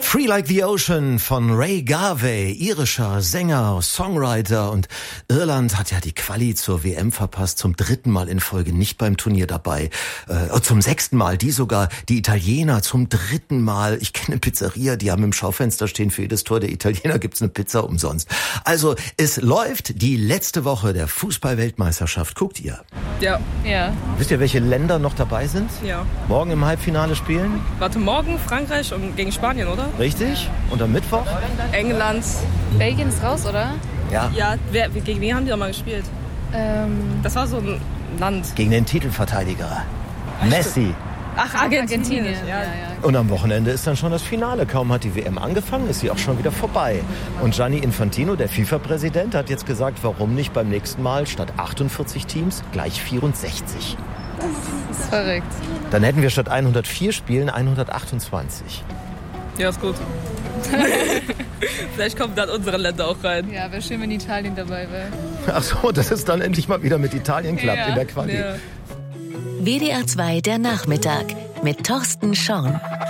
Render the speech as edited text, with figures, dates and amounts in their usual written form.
Free Like the Ocean von Ray Garvey, irischer Sänger, Songwriter, und Irland hat ja die Quali zur WM verpasst, zum 3. Mal in Folge nicht beim Turnier dabei, zum 6. Mal, die Italiener zum 3. Mal. Ich kenne eine Pizzeria, die haben im Schaufenster stehen, für jedes Tor der Italiener gibt's eine Pizza umsonst. Also es läuft die letzte Woche der Fußball-Weltmeisterschaft. Guckt ihr? Ja. Wisst ihr, welche Länder noch dabei sind? Ja. Morgen im Halbfinale spielen? Warte, morgen Frankreich und gegen Spanien, oder? Richtig? Und am Mittwoch? England. Belgien ist raus, oder? Ja. Ja, gegen wen haben die doch mal gespielt? Das war so ein Land. Gegen den Titelverteidiger. Messi. Ach, Argentinien. Ja. Und am Wochenende ist dann schon das Finale. Kaum hat die WM angefangen, ist sie auch schon wieder vorbei. Und Gianni Infantino, der FIFA-Präsident, hat jetzt gesagt, warum nicht beim nächsten Mal statt 48 Teams gleich 64. Das ist verrückt. Dann hätten wir statt 104 Spielen 128. Ja, ist gut. Vielleicht kommen dann unsere Länder auch rein. Ja, wäre schön, wenn Italien dabei wäre. Ach so, dass es dann endlich mal wieder mit Italien klappt in der Quali. Ja. WDR 2 der Nachmittag mit Thorsten Schorn.